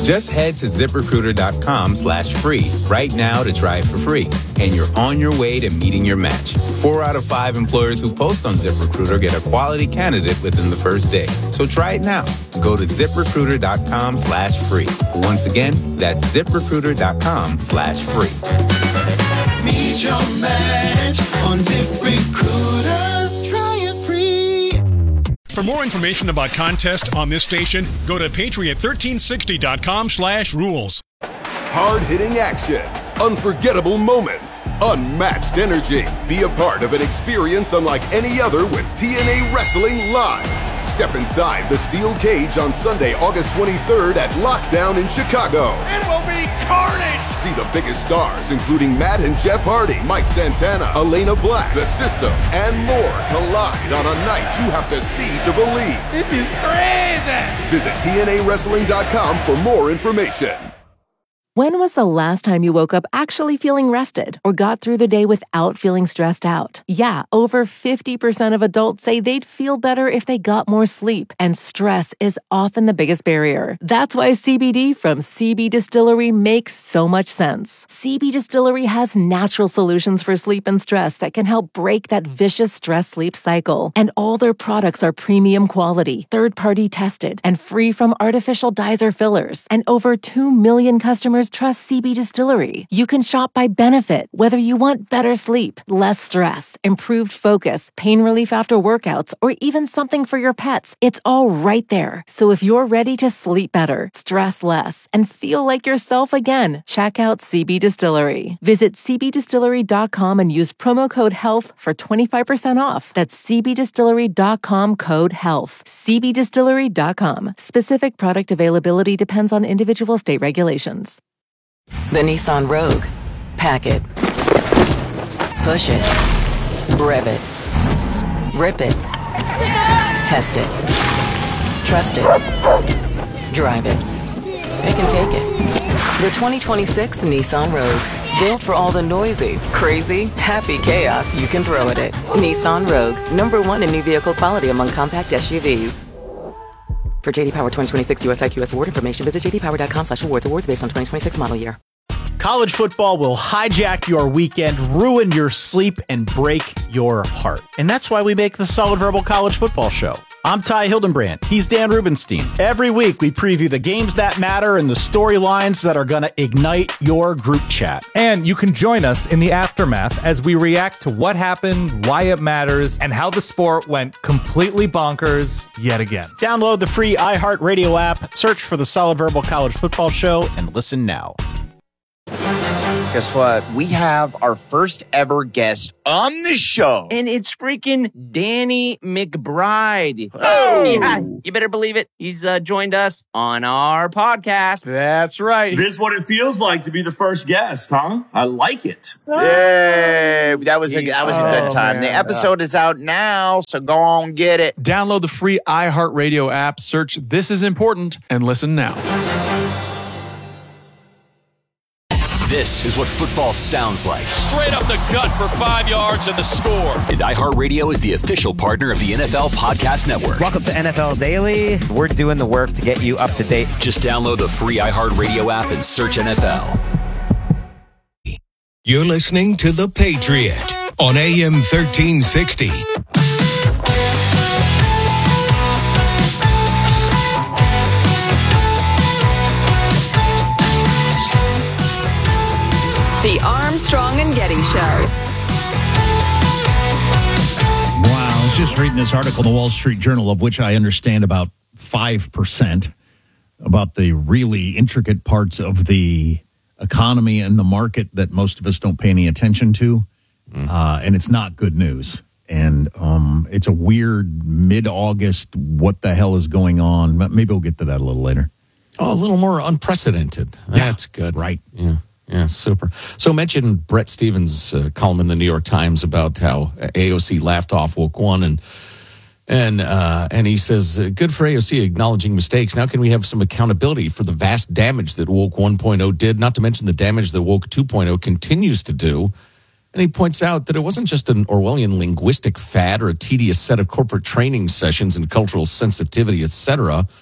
Just head to ZipRecruiter.com/free right now to try it for free. And you're on your way to meeting your match. 4 out of 5 employers who post on ZipRecruiter get a quality candidate within the first day. So try it now. Go to ZipRecruiter.com/free. Once again, that's ZipRecruiter.com/free. Meet your match on ZipRecruiter. Try it free. For more information about contests on this station, go to patriot1360.com/rules. Hard-hitting action, unforgettable moments, unmatched energy. Be a part of an experience unlike any other with TNA Wrestling Live. Step inside the steel cage on Sunday, August 23rd at Lockdown in Chicago. It will be carnage! See the biggest stars, including Matt and Jeff Hardy, Mike Santana, Elena Black, The System, and more collide on a night you have to see to believe. This is crazy! Visit TNAWrestling.com for more information. When was the last time you woke up actually feeling rested or got through the day without feeling stressed out? Yeah, over 50% of adults say they'd feel better if they got more sleep, and stress is often the biggest barrier. That's why CBD from CB Distillery makes so much sense. CB Distillery has natural solutions for sleep and stress that can help break that vicious stress-sleep cycle. And all their products are premium quality, third-party tested, and free from artificial dyes or fillers. And over 2 million customers trust CB Distillery. You can shop by benefit, whether you want better sleep, less stress, improved focus, pain relief after workouts, or even something for your pets. It's all right there. So if you're ready to sleep better, stress less, and feel like yourself again, check out CB Distillery. Visit cbdistillery.com and use promo code HEALTH for 25% off. That's cbdistillery.com code HEALTH. cbdistillery.com. Specific product availability depends on individual state regulations. The Nissan Rogue. Pack it. Push it. Rev it. Rip it. Test it. Trust it. Drive it. Pick and take it. The 2026 Nissan Rogue. Built for all the noisy, crazy, happy chaos you can throw at it. Nissan Rogue. #1 in new vehicle quality among compact SUVs. For JD Power 2026 US IQS award information, visit jdpower.com/awards. Awards based on 2026 model year. College football will hijack your weekend, ruin your sleep, and break your heart. And that's why we make the Solid Verbal College Football Show. I'm Ty Hildenbrand. He's Dan Rubenstein. Every week, we preview the games that matter and the storylines that are going to ignite your group chat. And you can join us in the aftermath as we react to what happened, why it matters, and how the sport went completely bonkers yet again. Download the free iHeartRadio app, search for the Solid Verbal College Football Show, and listen now. Guess what? We have our first ever guest on the show. And it's freaking Danny McBride. Oh! Yeah, you better believe it. He's joined us on our podcast. That's right. This is what it feels like to be the first guest, huh? I like it. Yay! That was a good time. Man. The episode is out now, so go on get it. Download the free iHeartRadio app, search This Is Important, and listen now. This is what football sounds like. Straight up the gut for 5 yards and the score. And iHeartRadio is the official partner of the NFL Podcast Network. Welcome to NFL Daily. We're doing the work to get you up to date. Just download the free iHeartRadio app and search NFL. You're listening to The Patriot on AM 1360. The Armstrong and Getty Show. Wow, I was just reading this article in the Wall Street Journal, of which I understand about 5%, about the really intricate parts of the economy and the market that most of us don't pay any attention to. And it's not good news. And it's a weird mid-August, what the hell is going on? Maybe we'll get to that a little later. Oh, a little more unprecedented. That's good. Right. Yeah, super. So mentioned Brett Stevens' column in the New York Times about how AOC laughed off Woke One, and he says, good for AOC acknowledging mistakes. Now can we have some accountability for the vast damage that Woke 1.0 did, not to mention the damage that Woke 2.0 continues to do. And he points out that it wasn't just an Orwellian linguistic fad or a tedious set of corporate training sessions and cultural sensitivity, etc.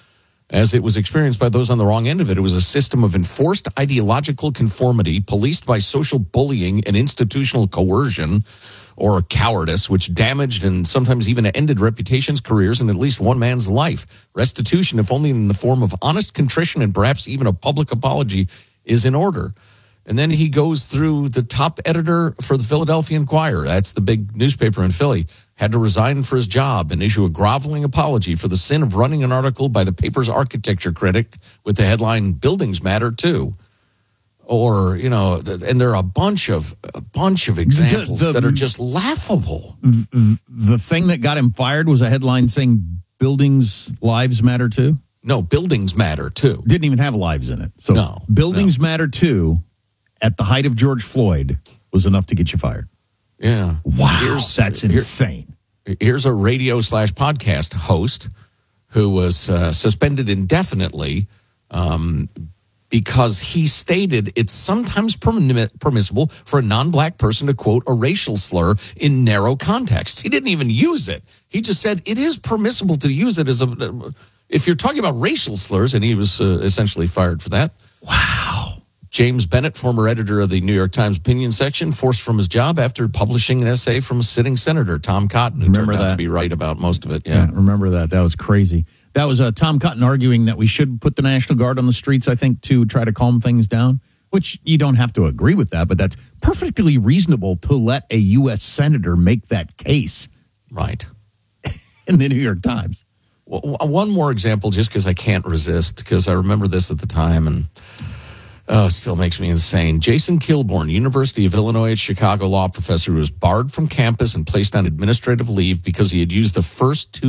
as it was experienced by those on the wrong end of it. It was a system of enforced ideological conformity, policed by social bullying and institutional coercion or cowardice, which damaged and sometimes even ended reputations, careers, and at least one man's life. Restitution, if only in the form of honest contrition and perhaps even a public apology, is in order. And then he goes through the top editor for the Philadelphia Inquirer. That's the big newspaper in Philly. Had to resign for his job and issue a groveling apology for the sin of running an article by the paper's architecture critic with the headline, "Buildings Matter Too." Or, you know, and there are a bunch of examples that are just laughable. The thing that got him fired was a headline saying "Buildings Lives Matter Too." No, Buildings Matter Too. Didn't even have lives in it. So no, Buildings Matter Too, at the height of George Floyd, was enough to get you fired. Yeah. Wow, that's insane. Here's a radio/podcast host who was suspended indefinitely because he stated it's sometimes permissible for a non-black person to quote a racial slur in narrow context. He didn't even use it. He just said it is permissible to use it as if you're talking about racial slurs, and he was essentially fired for that. Wow. James Bennett, former editor of the New York Times opinion section, forced from his job after publishing an essay from a sitting senator, Tom Cotton, who turned out to be right about most of it. Yeah, remember that. That was crazy. That was Tom Cotton arguing that we should put the National Guard on the streets, I think, to try to calm things down, which you don't have to agree with that, but that's perfectly reasonable to let a U.S. senator make that case. Right. In the New York Times. Well, one more example, just because I can't resist, because I remember this at the time, and it still makes me insane. Jason Kilborn, University of Illinois at Chicago law professor, who was barred from campus and placed on administrative leave because he had used the first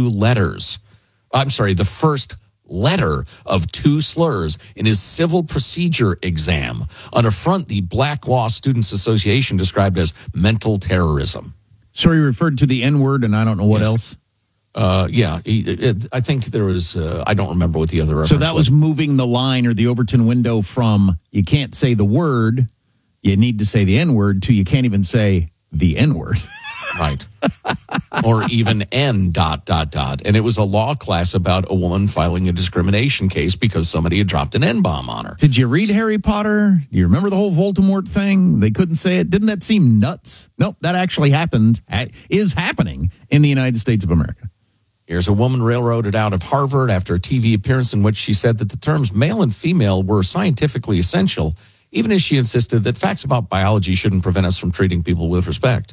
letter of two slurs in his civil procedure exam, an affront the Black Law Students Association described as mental terrorism. So he referred to the N-word, and I don't know what else? I think there was, I don't remember what the other reference was. So that was moving the line or the Overton window from you can't say the word, you need to say the N-word, to you can't even say the N-word. Right. Or even N ... And it was a law class about a woman filing a discrimination case because somebody had dropped an N-bomb on her. Did you read Harry Potter? Do you remember the whole Voldemort thing? They couldn't say it. Didn't that seem nuts? Nope, that actually is happening in the United States of America. Here's a woman railroaded out of Harvard after a TV appearance in which she said that the terms male and female were scientifically essential, even as she insisted that facts about biology shouldn't prevent us from treating people with respect.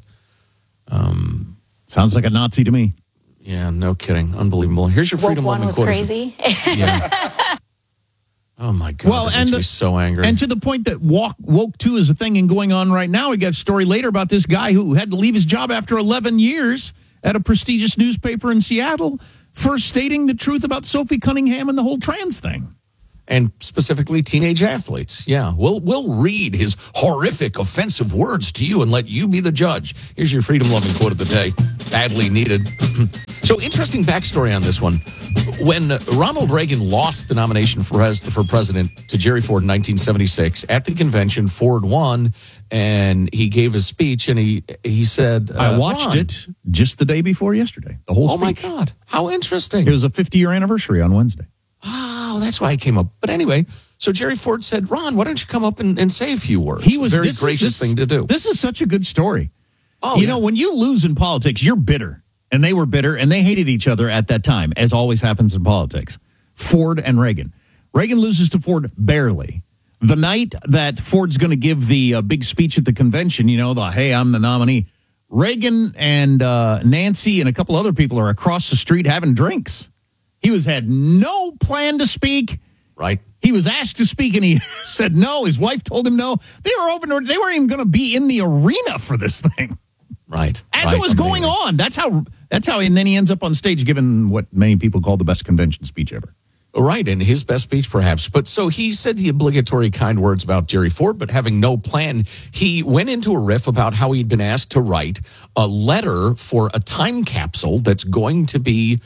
Sounds like a Nazi to me. Yeah, no kidding. Unbelievable. Here's your freedom loving quote. Crazy. Yeah. Oh my God, that makes me so angry. And to the point that woke 2 is a thing and going on right now. We got a story later about this guy who had to leave his job after 11 years at a prestigious newspaper in Seattle for stating the truth about Sophie Cunningham and the whole trans thing. And specifically teenage athletes. Yeah, we'll read his horrific, offensive words to you and let you be the judge. Here's your freedom-loving quote of the day. Badly needed. So interesting backstory on this one. When Ronald Reagan lost the nomination for president to Jerry Ford in 1976, at the convention, Ford won, and he gave his speech, and he said... I watched it just the day before yesterday, the whole speech. Oh, my God. How interesting. It was a 50-year anniversary on Wednesday. Oh, that's why I came up. But anyway, so Jerry Ford said, Ron, why don't you come up and say a few words? He was a very gracious thing to do. This is such a good story. Oh, you know, when you lose in politics, you're bitter. And they were bitter, and they hated each other at that time, as always happens in politics. Ford and Reagan. Reagan loses to Ford barely. The night that Ford's going to give the big speech at the convention, you know, hey, I'm the nominee, Reagan and Nancy and a couple other people are across the street having drinks. He had no plan to speak. Right. He was asked to speak, and he said no. His wife told him no. They weren't even going to be in the arena for this thing. Right. As it was going on. That's how, and then he ends up on stage giving what many people call the best convention speech ever. Right, and his best speech perhaps. But so he said the obligatory kind words about Jerry Ford, but having no plan, he went into a riff about how he'd been asked to write a letter for a time capsule that's going to be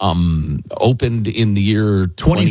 opened in the year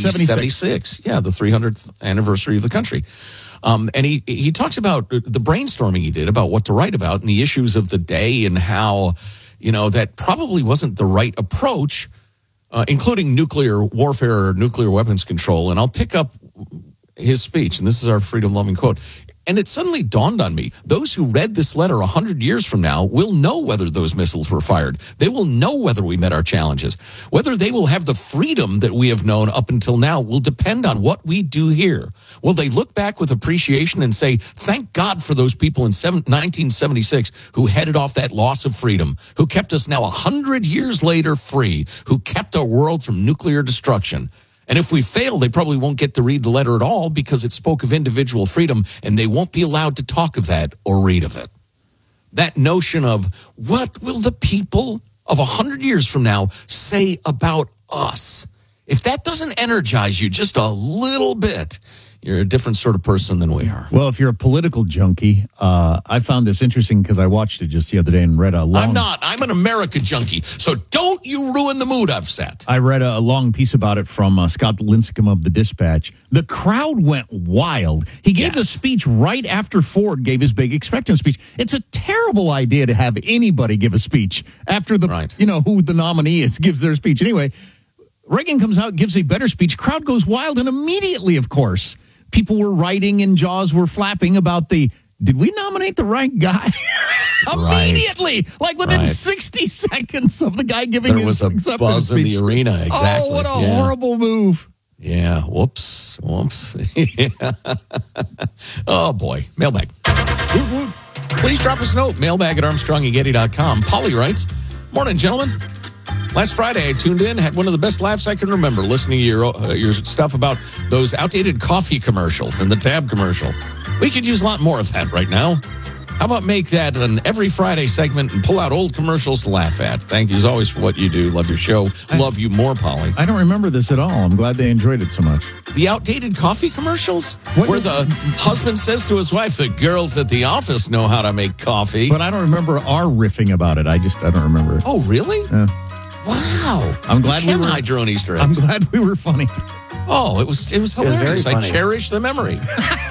2076. Yeah, the 300th anniversary of the country. And he talks about the brainstorming he did about what to write about and the issues of the day and how, you know, that probably wasn't the right approach including nuclear warfare or nuclear weapons control. And I'll pick up his speech, and this is our freedom-loving quote. And it suddenly dawned on me, those who read this letter 100 years from now will know whether those missiles were fired. They will know whether we met our challenges. Whether they will have the freedom that we have known up until now will depend on what we do here. Will they look back with appreciation and say, thank God for those people in 1976 who headed off that loss of freedom, who kept us now 100 years later free, who kept our world from nuclear destruction. And if we fail, they probably won't get to read the letter at all because it spoke of individual freedom, and they won't be allowed to talk of that or read of it. That notion of what will the people of 100 years from now say about us? If that doesn't energize you just a little bit, you're a different sort of person than we are. Well, if you're a political junkie, I found this interesting because I watched it just the other day and read a long... I'm not. I'm an America junkie. So don't you ruin the mood I've set. I read a long piece about it from Scott Lincecum of the Dispatch. The crowd went wild. He gave the speech right after Ford gave his big expectant speech. It's a terrible idea to have anybody give a speech after the, who the nominee is, gives their speech. Anyway, Reagan comes out, gives a better speech. Crowd goes wild, and immediately, of course, people were writing and jaws were flapping about did we nominate the right guy? Immediately, like within 60 seconds of the guy giving his acceptance speech. There was a buzz in the arena, exactly. Oh, what a horrible move. Yeah, whoops. Oh, boy. Mailbag. Please drop us a note. Mailbag at ArmstrongandGetty.com. Polly writes, morning, gentlemen. Last Friday, I tuned in, had one of the best laughs I can remember listening to your stuff about those outdated coffee commercials and the Tab commercial. We could use a lot more of that right now. How about make that an every Friday segment and pull out old commercials to laugh at? Thank you as always for what you do. Love your show. Love you more, Polly. I don't remember this at all. I'm glad they enjoyed it so much. The outdated coffee commercials where the husband says to his wife, the girls at the office know how to make coffee. But I don't remember our riffing about it. I don't remember it. Oh, really? Yeah. Wow. I'm glad we hide your own Easter eggs. I'm glad we were funny. Oh, it was hilarious. I cherish the memory.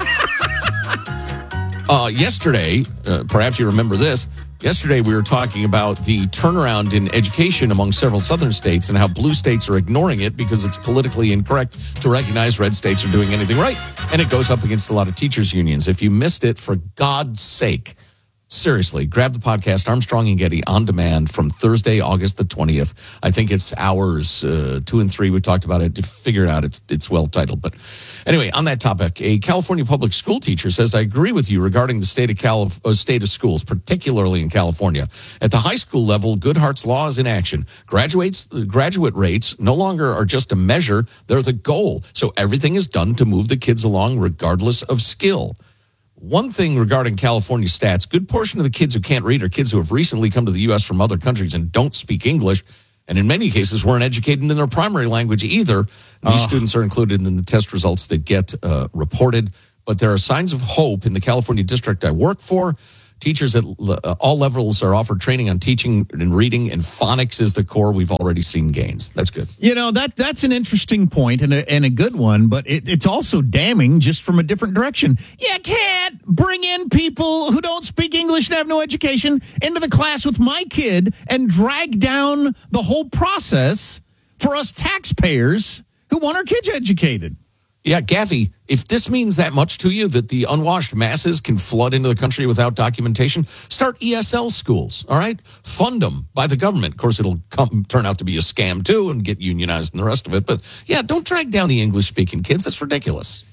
Yesterday, perhaps you remember this, yesterday we were talking about the turnaround in education among several southern states and how blue states are ignoring it because it's politically incorrect to recognize red states are doing anything right. And it goes up against a lot of teachers' unions. If you missed it, for God's sake, seriously, grab the podcast Armstrong and Getty on demand from Thursday, August the 20th. I think it's hours 2 and 3. We talked about it. To figure it out, it's well titled. But anyway, on that topic, a California public school teacher says, I agree with you regarding the state of schools, particularly in California. At the high school level, Goodhart's law is in action. Graduate rates no longer are just a measure. They're the goal. So everything is done to move the kids along regardless of skill. One thing regarding California stats, good portion of the kids who can't read are kids who have recently come to the U.S. from other countries and don't speak English, and in many cases weren't educated in their primary language either. These students are included in the test results that get reported, but there are signs of hope in the California district I work for. Teachers at all levels are offered training on teaching and reading, and phonics is the core. We've already seen gains. That's good. That's an interesting point and a good one, but it's also damning just from a different direction. You can't bring in people who don't speak English and have no education into the class with my kid and drag down the whole process for us taxpayers who want our kids educated. Yeah, Gaffy, if this means that much to you, that the unwashed masses can flood into the country without documentation, start ESL schools, all right? Fund them by the government. Of course, it'll turn out to be a scam, too, and get unionized and the rest of it. But, yeah, don't drag down the English-speaking kids. That's ridiculous.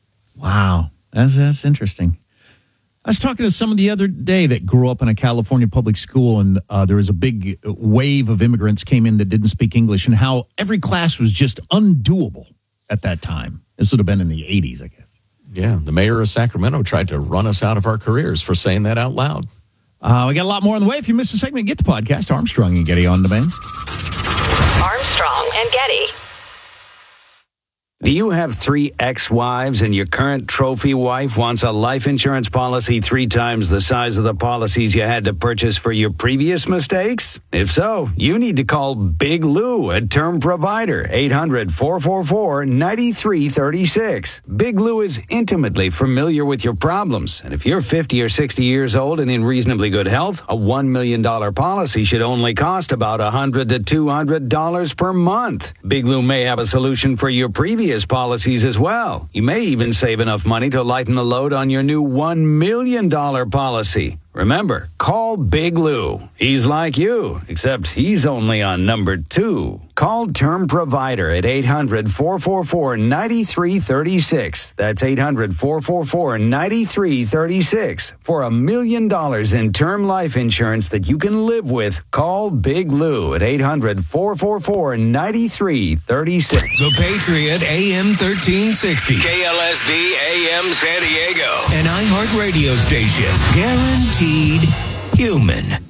Wow. That's interesting. I was talking to someone the other day that grew up in a California public school, and there was a big wave of immigrants came in that didn't speak English, and how every class was just undoable at that time. This would have been in the 80s, I guess. Yeah, the mayor of Sacramento tried to run us out of our careers for saying that out loud. We got a lot more on the way. If you missed a segment, get the podcast, Armstrong and Getty on demand. Armstrong and Getty. Do you have 3 ex-wives and your current trophy wife wants a life insurance policy 3 times the size of the policies you had to purchase for your previous mistakes? If so, you need to call Big Lou, a term provider, 800-444-9336. Big Lou is intimately familiar with your problems, and if you're 50 or 60 years old and in reasonably good health, a $1 million policy should only cost about $100 to $200 per month. Big Lou may have a solution for your previous policies as well. You may even save enough money to lighten the load on your new $1 million policy. Remember, call Big Lou. He's like you, except he's only on number 2. Call Term Provider at 800-444-9336. That's 800-444-9336. For $1 million in term life insurance that you can live with, call Big Lou at 800-444-9336. The Patriot AM 1360. KLSD AM San Diego. An iHeart radio station. Guaranteed human.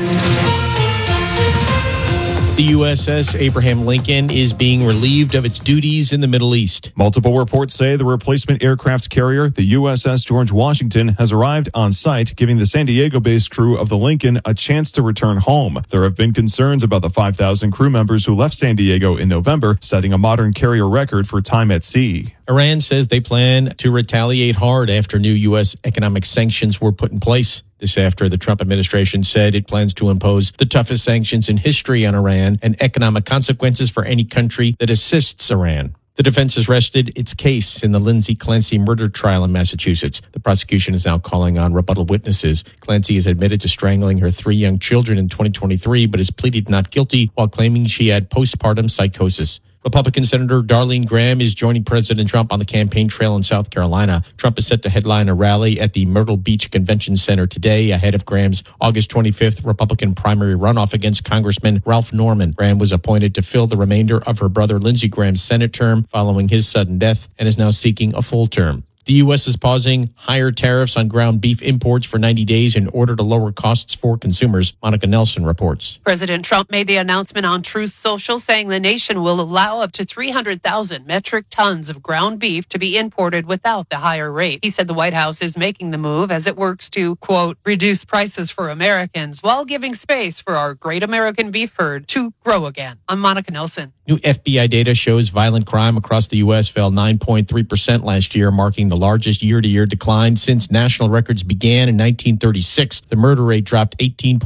The USS Abraham Lincoln is being relieved of its duties in the Middle East. Multiple reports say the replacement aircraft carrier, the USS George Washington, has arrived on site, giving the San Diego-based crew of the Lincoln a chance to return home. There have been concerns about the 5,000 crew members who left San Diego in November, setting a modern carrier record for time at sea. Iran says they plan to retaliate hard after new U.S. economic sanctions were put in place. This after the Trump administration said it plans to impose the toughest sanctions in history on Iran and economic consequences for any country that assists Iran. The defense has rested its case in the Lindsay Clancy murder trial in Massachusetts. The prosecution is now calling on rebuttal witnesses. Clancy has admitted to strangling her 3 young children in 2023, but has pleaded not guilty while claiming she had postpartum psychosis. Republican Senator Darlene Graham is joining President Trump on the campaign trail in South Carolina. Trump is set to headline a rally at the Myrtle Beach Convention Center today ahead of Graham's August 25th Republican primary runoff against Congressman Ralph Norman. Graham was appointed to fill the remainder of her brother Lindsey Graham's Senate term following his sudden death and is now seeking a full term. The U.S. is pausing higher tariffs on ground beef imports for 90 days in order to lower costs for consumers. Monica Nelson reports. President Trump made the announcement on Truth Social, saying the nation will allow up to 300,000 metric tons of ground beef to be imported without the higher rate. He said the White House is making the move as it works to, quote, reduce prices for Americans while giving space for our great American beef herd to grow again. I'm Monica Nelson. New FBI data shows violent crime across the U.S. fell 9.3% last year, marking the largest year-to-year decline since national records began in 1936. The murder rate dropped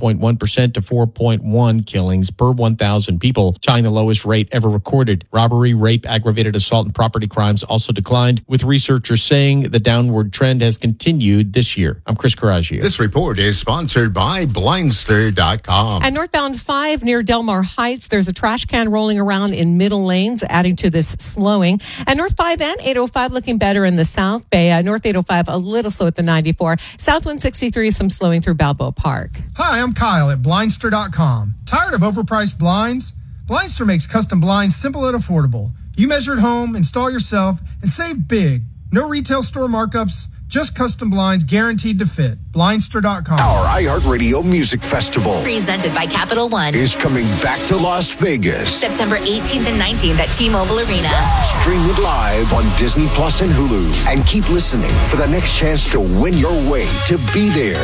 18.1% to 4.1 killings per 1,000 people, tying the lowest rate ever recorded. Robbery, rape, aggravated assault, and property crimes also declined, with researchers saying the downward trend has continued this year. I'm Chris Coraggio. This report is sponsored by Blindster.com. At northbound 5 near Delmar Heights, there's a trash can rolling around in middle lanes, adding to this slowing. And North 5 and 805 looking better in the South Bay. North 805 a little slow at the 94. South 163 some slowing through Balboa Park. Hi, I'm Kyle at Blindster.com. Tired of overpriced blinds? Blindster makes custom blinds simple and affordable. You measure at home, install yourself, and save big. No retail store markups, just custom blinds guaranteed to fit. Blindster.com. Our iHeartRadio Music Festival, presented by Capital One, is coming back to Las Vegas. September 18th and 19th at T-Mobile Arena. Stream it live on Disney Plus and Hulu. And keep listening for the next chance to win your way to be there.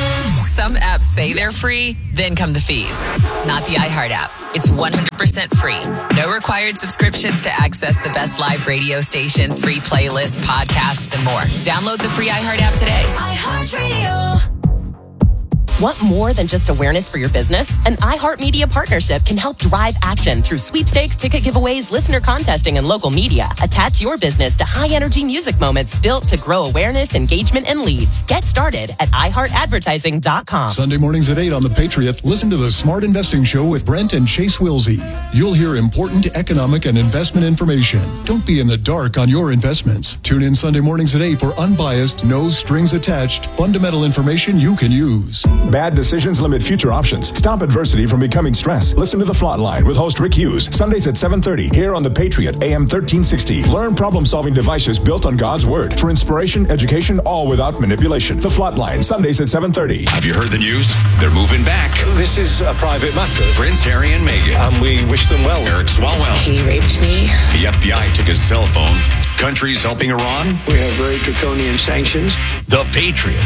Some apps say they're free, then come the fees. Not the iHeart app. It's 100% free. No required subscriptions to access the best live radio stations, free playlists, podcasts, and more. Download the free iHeart app today. iHeartRadio. Want more than just awareness for your business? An iHeartMedia partnership can help drive action through sweepstakes, ticket giveaways, listener contesting, and local media. Attach your business to high-energy music moments built to grow awareness, engagement, and leads. Get started at iHeartAdvertising.com. Sunday mornings at 8 on The Patriot, listen to the Smart Investing Show with Brent and Chase Wilsey. You'll hear important economic and investment information. Don't be in the dark on your investments. Tune in Sunday mornings at 8 for unbiased, no strings attached, fundamental information you can use. Bad decisions limit future options. Stop adversity from becoming stress. Listen to The Flot Line with host Rick Hughes, Sundays at 7:30 here on The Patriot, AM 1360. Learn problem-solving devices built on God's Word for inspiration, education, all without manipulation. The Flot Line, Sundays at 7:30. Have you heard the news? They're moving back. This is a private matter. Prince Harry and Meghan. And we wish them well. Eric Swalwell. He raped me. The FBI took his cell phone. Countries helping Iran. We have very draconian sanctions. The Patriot,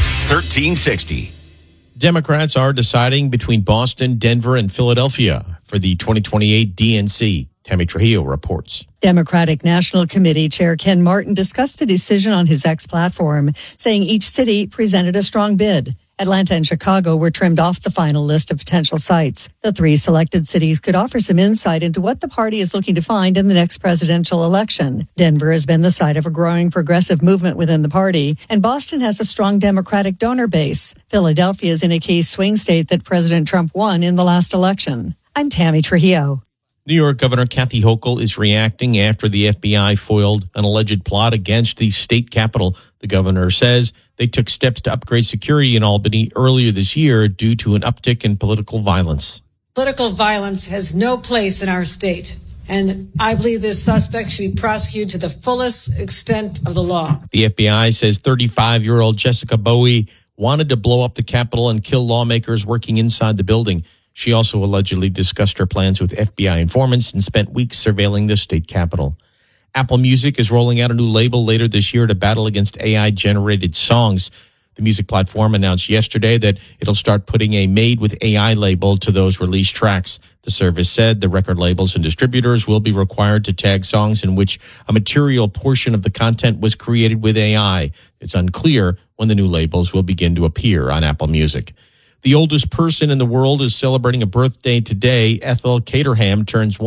1360. Democrats are deciding between Boston, Denver, and Philadelphia for the 2028 DNC. Tammy Trujillo reports. Democratic National Committee Chair Ken Martin discussed the decision on his X platform, saying each city presented a strong bid. Atlanta and Chicago were trimmed off the final list of potential sites. The three selected cities could offer some insight into what the party is looking to find in the next presidential election. Denver has been the site of a growing progressive movement within the party, and Boston has a strong Democratic donor base. Philadelphia is in a key swing state that President Trump won in the last election. I'm Tammy Trujillo. New York Governor Kathy Hochul is reacting after the FBI foiled an alleged plot against the state capitol. The governor says they took steps to upgrade security in Albany earlier this year due to an uptick in political violence. Political violence has no place in our state, and I believe this suspect should be prosecuted to the fullest extent of the law. The FBI says 35-year-old Jessica Bowie wanted to blow up the Capitol and kill lawmakers working inside the building. She also allegedly discussed her plans with FBI informants and spent weeks surveilling the state capitol. Apple Music is rolling out a new label later this year to battle against AI-generated songs. The music platform announced yesterday that it'll start putting a Made with AI label to those released tracks. The service said the record labels and distributors will be required to tag songs in which a material portion of the content was created with AI. It's unclear when the new labels will begin to appear on Apple Music. The oldest person in the world is celebrating a birthday today. Ethel Caterham turns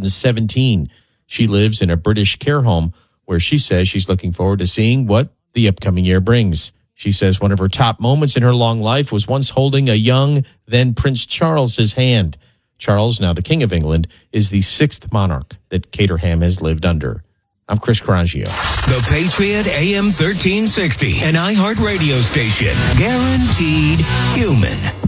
117. She lives in a British care home where she says she's looking forward to seeing what the upcoming year brings. She says one of her top moments in her long life was once holding a young, then Prince Charles's hand. Charles, now the King of England, is the sixth monarch that Caterham has lived under. I'm Chris Carangio. The Patriot AM 1360, an iHeart radio station. Guaranteed human.